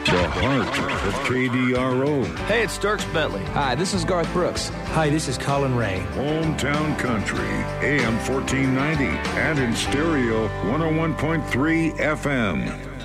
The heart of KDRO. Hey, it's Dirks Bentley. Hi, this is Garth Brooks. Hi, this is Colin Ray. Hometown Country, AM 1490, and in stereo 101.3 FM.